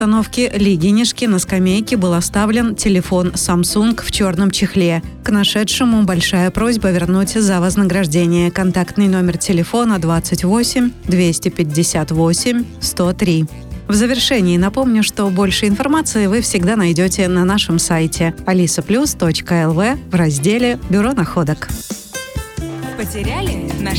Установки Лигинишки на скамейке был оставлен телефон Samsung в черном чехле. К нашедшему большая просьба вернуть за вознаграждение. Контактный номер телефона 28 258 103. В завершении напомню, что больше информации вы всегда найдете на нашем сайте alisaplus.lv в разделе «Бюро находок». Потеряли? Нашли?